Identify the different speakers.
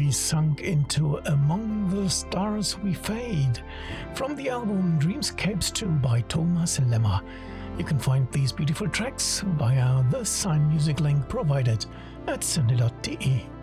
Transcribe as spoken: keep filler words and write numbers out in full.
Speaker 1: we sunk into Among the Stars We Fade from the album Dreamscapes two by Thomas Lemmer. You can find these beautiful tracks via the Sign Music link provided at synday dot de.